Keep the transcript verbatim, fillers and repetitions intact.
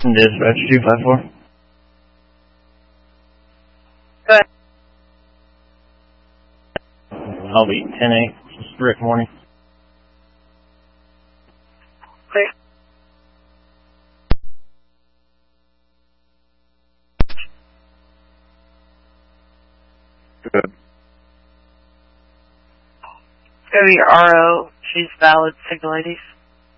Dispatch two five four. Go ahead. I'll be ten eight. Rick morning. Clear. Good. Go to your R O. She's valid signal I Ds.